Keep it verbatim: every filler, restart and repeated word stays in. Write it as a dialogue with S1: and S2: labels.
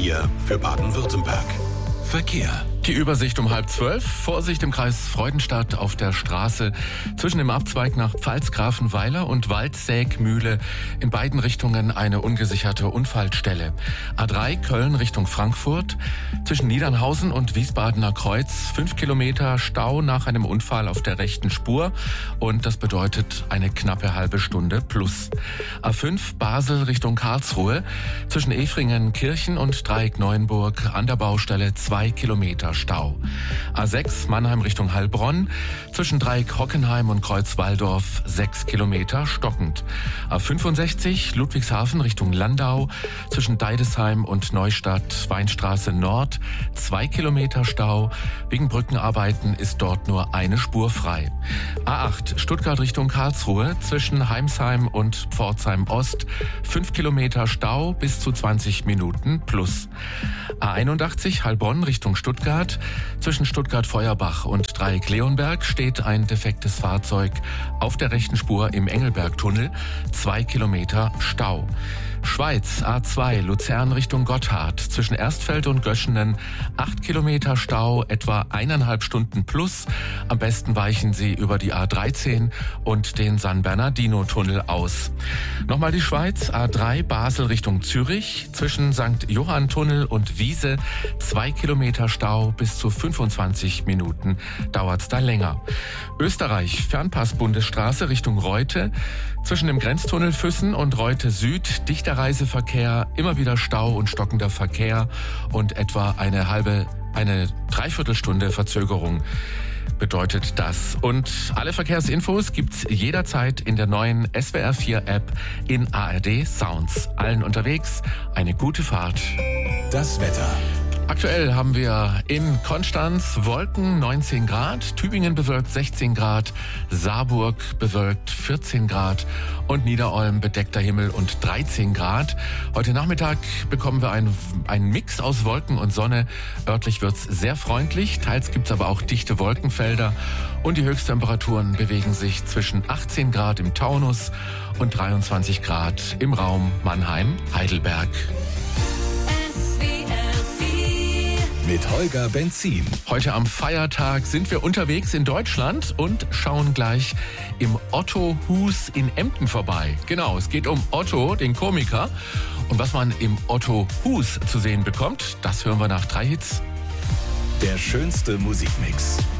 S1: vier für Baden-Württemberg. Verkehr.
S2: Die Übersicht um halb zwölf. Vorsicht im Kreis Freudenstadt auf der Straße zwischen dem Abzweig nach Pfalzgrafenweiler und Waldsägmühle. In beiden Richtungen eine ungesicherte Unfallstelle. A drei Köln Richtung Frankfurt. Zwischen Niedernhausen und Wiesbadener Kreuz fünf Kilometer Stau nach einem Unfall auf der rechten Spur. Und das bedeutet eine knappe halbe Stunde plus. A fünf Basel Richtung Karlsruhe. Zwischen Efringen, Kirchen und Dreieck Neuenburg an der Baustelle zwei Kilometer Stau. A sechs Mannheim Richtung Heilbronn, zwischen Dreieck Hockenheim und Kreuz Walldorf sechs Kilometer stockend. A fünfundsechzig Ludwigshafen Richtung Landau, zwischen Deidesheim und Neustadt Weinstraße Nord zwei Kilometer Stau. Wegen Brückenarbeiten ist dort nur eine Spur frei. A acht Stuttgart Richtung Karlsruhe, zwischen Heimsheim und Pforzheim Ost fünf Kilometer Stau bis zu zwanzig Minuten plus. A einundachtzig Heilbronn Richtung Stuttgart. Zwischen Stuttgart-Feuerbach und Dreieck-Leonberg steht ein defektes Fahrzeug auf der rechten Spur im Engelbergtunnel. Zwei Kilometer Stau. Schweiz A zwei Luzern Richtung Gotthard. Zwischen Erstfeld und Göschenen acht Kilometer Stau, etwa eineinhalb Stunden plus. Am besten weichen Sie über die A dreizehn und den San Bernardino-Tunnel aus. Nochmal die Schweiz A drei Basel Richtung Zürich. Zwischen Sankt Johann-Tunnel und Wiese zwei Kilometer Stau, bis zu fünfundzwanzig Minuten dauert's da länger. Österreich Fernpass-Bundesstraße Richtung Reute. Zwischen dem Grenztunnel Füssen und Reute Süd dichter Reiseverkehr, immer wieder Stau und stockender Verkehr und etwa eine halbe, eine Dreiviertelstunde Verzögerung bedeutet das. Und alle Verkehrsinfos gibt's jederzeit in der neuen S W R vier App in A R D Sounds. Allen unterwegs eine gute Fahrt.
S1: Das Wetter.
S2: Aktuell haben wir in Konstanz Wolken neunzehn Grad, Tübingen bewölkt sechzehn Grad, Saarburg bewölkt vierzehn Grad und Niederolm bedeckter Himmel und dreizehn Grad. Heute Nachmittag bekommen wir einen, einen Mix aus Wolken und Sonne. Örtlich wird's sehr freundlich, teils gibt's aber auch dichte Wolkenfelder und die Höchsttemperaturen bewegen sich zwischen achtzehn Grad im Taunus und dreiundzwanzig Grad im Raum Mannheim-Heidelberg.
S1: Mit Holger Benzin.
S2: Heute am Feiertag sind wir unterwegs in Deutschland und schauen gleich im Otto Hus in Emden vorbei. Genau, es geht um Otto, den Komiker. Und was man im Otto Hus zu sehen bekommt, das hören wir nach drei Hits.
S1: Der schönste Musikmix.